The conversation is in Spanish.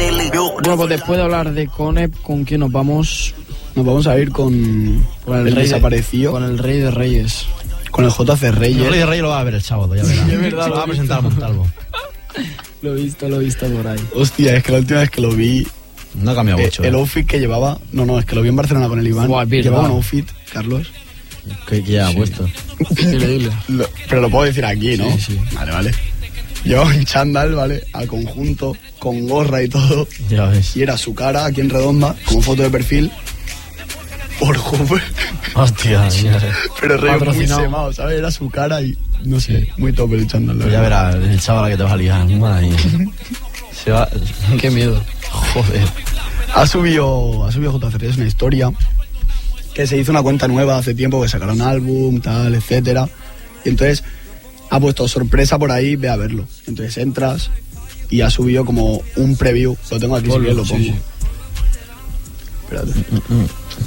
Bueno, pues después de hablar de Conep, ¿con quién nos vamos? Nos vamos a ir con el rey desaparecido. Con el rey de Reyes. Con el JC Reyes. El rey de Reyes lo va a ver el sábado, ya verás. Es verdad, Se lo va a presentar a Montalvo. Lo he visto por ahí. Hostia, es que la última vez que lo vi... No ha cambiado mucho. El outfit que llevaba... No, es que lo vi en Barcelona con el Iván. Buah, llevaba un outfit, Carlos. ¿Qué ha puesto? Dile. Pero lo puedo decir aquí, ¿no? Sí. Vale. Llevaba un chándal, ¿vale? Al conjunto, con gorra y todo. Ya ves. Y era su cara aquí en redonda, como foto de perfil. Por joven. Hostia, Pero rollo muy Patrocinado. semado, ¿sabes? Era su cara y... No sé, muy top el chándal. Pues ya verás el chaval que te vas a liar. Madre. Se va... Qué miedo. Joder. Ha subido JC Reyes una historia que se hizo una cuenta nueva hace tiempo, que sacaron álbum, tal, etcétera. Y entonces ha puesto sorpresa por ahí, ve a verlo. Entonces entras y ha subido como un preview. Lo tengo aquí, si quieres lo pongo. Sí. Espérate.